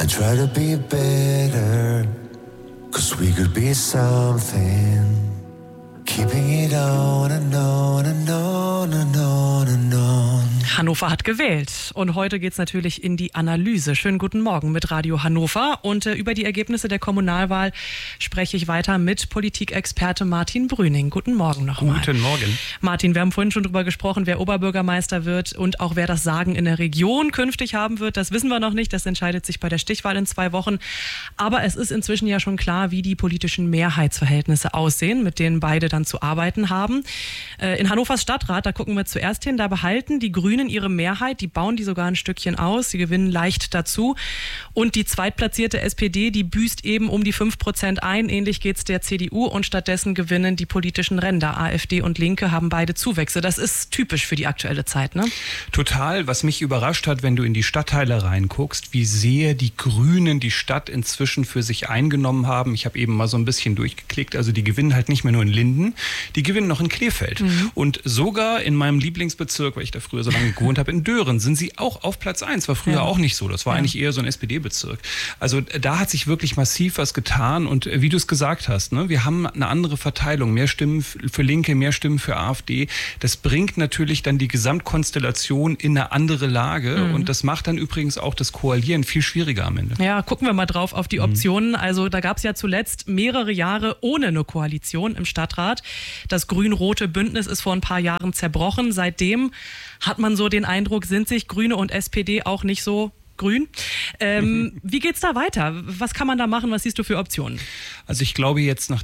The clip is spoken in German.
try to be better, 'cause we could be something. Keeping it on and on and on and on and on. Hannover hat gewählt und heute geht's natürlich in die Analyse. Schönen guten Morgen mit Radio Hannover und über die Ergebnisse der Kommunalwahl spreche ich weiter mit Politikexperte Martin Brüning. Guten Morgen nochmal. Guten Morgen. Martin, wir haben vorhin schon drüber gesprochen, wer Oberbürgermeister wird und auch wer das Sagen in der Region künftig haben wird. Das wissen wir noch nicht, das entscheidet sich bei der Stichwahl in 2 Wochen. Aber es ist inzwischen ja schon klar, wie die politischen Mehrheitsverhältnisse aussehen, mit denen beide dann zu arbeiten haben. In Hannovers Stadtrat, da gucken wir zuerst hin, da behalten die Grünen ihre Mehrheit, die bauen die sogar ein Stückchen aus, sie gewinnen leicht dazu. Und die zweitplatzierte SPD, die büßt eben um die 5% ein. Ähnlich geht's der CDU und stattdessen gewinnen die politischen Ränder. AfD und Linke haben beide Zuwächse. Das ist typisch für die aktuelle Zeit, ne? Total. Was mich überrascht hat, wenn du in die Stadtteile reinguckst, wie sehr die Grünen die Stadt inzwischen für sich eingenommen haben. Ich habe eben mal so ein bisschen durchgeklickt. Also die gewinnen halt nicht mehr nur in Linden, die gewinnen noch in Krefeld. Und sogar in meinem Lieblingsbezirk, weil ich da früher so lange gewohnt habe, in Dören, sind sie auch auf Platz 1. War früher auch nicht so. Das war eigentlich eher so ein SPD-Bezirk. Also da hat sich wirklich massiv was getan. Und wie du es gesagt hast, ne, wir haben eine andere Verteilung. Mehr Stimmen für Linke, mehr Stimmen für AfD. Das bringt natürlich dann die Gesamtkonstellation in eine andere Lage. Und das macht dann übrigens auch das Koalieren viel schwieriger am Ende. Ja, gucken wir mal drauf auf die Optionen. Also da gab es ja zuletzt mehrere Jahre ohne eine Koalition im Stadtrat. Das grün-rote Bündnis ist vor ein paar Jahren zerbrochen. Seitdem hat man so den Eindruck, sind sich Grüne und SPD auch nicht so grün. Wie geht's da weiter? Was kann man da machen? Was siehst du für Optionen? Also ich glaube jetzt nach